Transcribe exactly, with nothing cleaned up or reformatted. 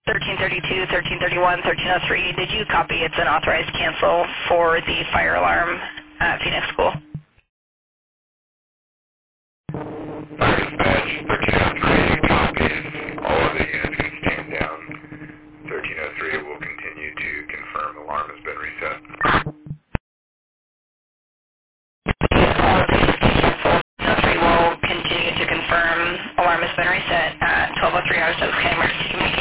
thirteen thirty-two, thirteen thirty-one, thirteen oh three. Did you copy it's an authorized cancel for the fire alarm at Phoenix School? Fire dispatch, thirteen oh three copies. All of the units can stand down. thirteen oh three will continue to confirm alarm has been reset. thirteen oh three will continue to confirm alarm has been reset at twelve oh three hours of emergency communication.